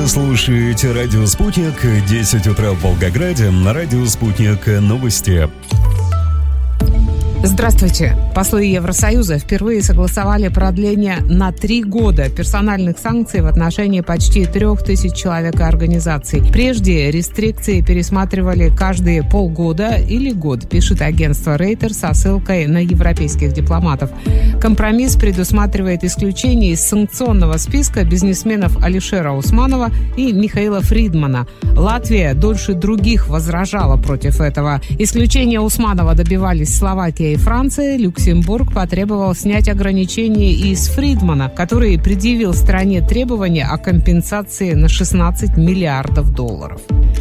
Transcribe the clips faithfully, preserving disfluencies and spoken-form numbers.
Вы слушаете радио «Спутник», десять утра в Волгограде, на радио «Спутник» новости. Здравствуйте. Послы Евросоюза впервые согласовали продление на три года персональных санкций в отношении почти трех тысяч человек и организаций. Прежде рестрикции пересматривали каждые полгода или год, пишет агентство Рейтер со ссылкой на европейских дипломатов. Компромисс предусматривает исключение из санкционного списка бизнесменов Алишера Усманова и Михаила Фридмана. Латвия дольше других возражала против этого. Исключения Усманова добивались Словакия и Франция. Люксембург потребовал снять ограничения и с Фридмана, который предъявил стране требования о компенсации на шестнадцать миллиардов долларов.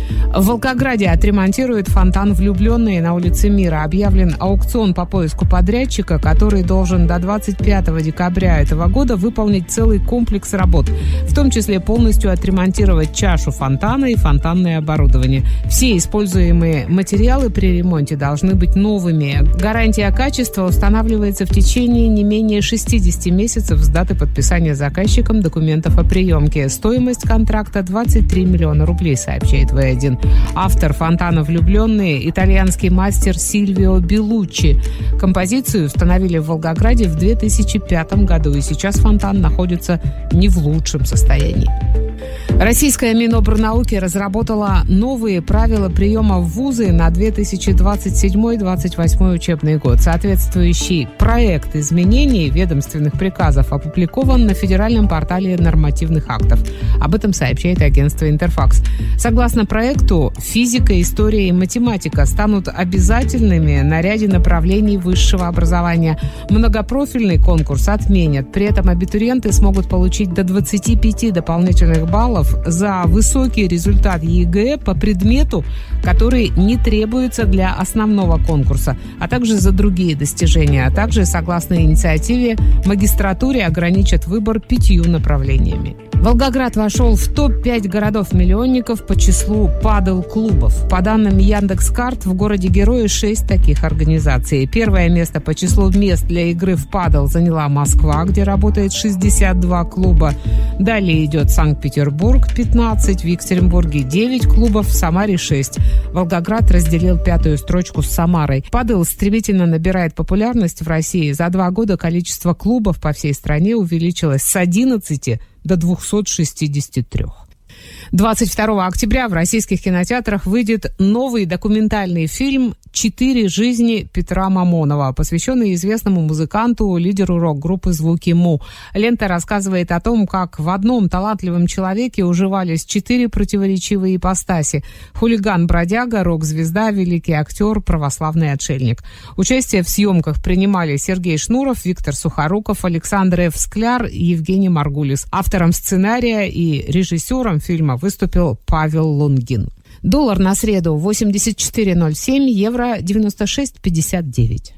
В Волгограде отремонтируют фонтан «Влюбленные» на улице Мира. Объявлен аукцион по поиску подрядчика, который должен до двадцать пятого декабря этого года выполнить целый комплекс работ, в том числе полностью отремонтировать чашу фонтана и фонтанное оборудование. Все используемые материалы при ремонте должны быть новыми. Гарантия качества устанавливается в течение не менее шестидесяти месяцев с даты подписания заказчиком документов о приемке. Стоимость контракта двадцать три миллиона рублей, сообщает вэ один. Автор фонтана «Влюбленные» – итальянский мастер Сильвио Белуччи. Композицию установили в Волгограде в две тысячи пятом году, и сейчас фонтан находится не в лучшем состоянии. Российская Минобрнауки разработала новые правила приема в вузы на две тысячи двадцать седьмой — двадцать восьмой учебный год. Соответствующий проект изменений ведомственных приказов опубликован на федеральном портале нормативных актов. Об этом сообщает агентство «Интерфакс». Согласно проекту, физика, история и математика станут обязательными на ряде направлений высшего образования. Многопрофильный конкурс отменят. При этом абитуриенты смогут получить до двадцати пяти дополнительных баллов за высокий результат ЕГЭ по предмету, который не требуется для основного конкурса, а также за другие достижения. А также, согласно инициативе, магистратуре ограничат выбор пятью направлениями. Волгоград вошел в топ пять городов-миллионников по числу падл-клубов. По данным Яндекс.Карт, в городе-герое шесть таких организаций. Первое место по числу мест для игры в падл заняла Москва, где работает шестьдесят два клуба. Далее идет Санкт-Петербург, пятнадцать, в Екатеринбурге девять клубов, в Самаре шесть. Волгоград разделил пятую строчку с Самарой. Падл стремительно набирает популярность в России. За два года количество клубов по всей стране увеличилось с одиннадцати до двухсот шестидесяти трёх. двадцать второго октября в российских кинотеатрах выйдет новый документальный фильм «Четыре жизни» Петра Мамонова, посвященный известному музыканту, лидеру рок-группы «Звуки Му». Лента рассказывает о том, как в одном талантливом человеке уживались четыре противоречивые ипостаси: хулиган-бродяга, рок-звезда, великий актер, православный отшельник. Участие в съемках принимали Сергей Шнуров, Виктор Сухоруков, Александр Ф. Скляр и Евгений Маргулис. Автором сценария и режиссером фильма выступил Павел Лунгин. Доллар на среду восемьдесят четыре ноль семь, евро девяносто шесть пятьдесят девять.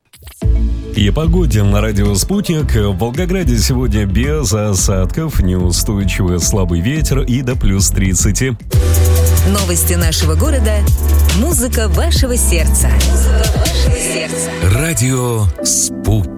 И погоде на радио «Спутник». В Волгограде сегодня без осадков, неустойчивый слабый ветер и до плюс тридцати. Новости нашего города. Музыка вашего сердца. Музыка вашего сердца. Радио «Спутник».